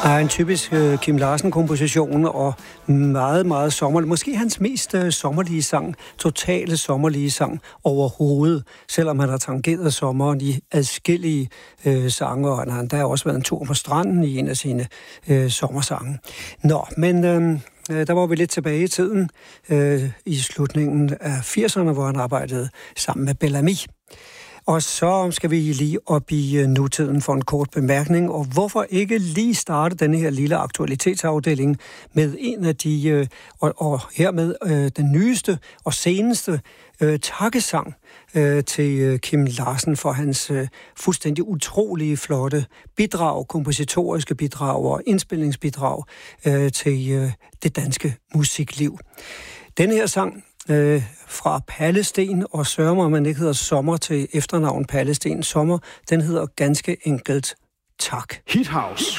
er en typisk Kim Larsen-komposition, og meget, meget sommerlig. Måske hans mest sommerlige sang, totale sommerlige sang overhovedet, selvom han har tangeret sommeren i adskillige sange, og han har endda også været en tur på stranden i en af sine sommersange. Nå, men der var vi lidt tilbage i tiden, i slutningen af 80'erne, hvor han arbejdede sammen med Bellamy. Og så skal vi lige op i nutiden for en kort bemærkning, og hvorfor ikke lige starte denne her lille aktualitetsafdeling med en af de, og hermed den nyeste og seneste takkesang til Kim Larsen for hans fuldstændig utrolige flotte bidrag, kompositoriske bidrag og indspilningsbidrag til det danske musikliv. Denne her sang fra Pallesten, og sørger mig, man ikke hedder Sommer til efternavn Pallesten Sommer, den hedder ganske enkelt Tak. Hit House.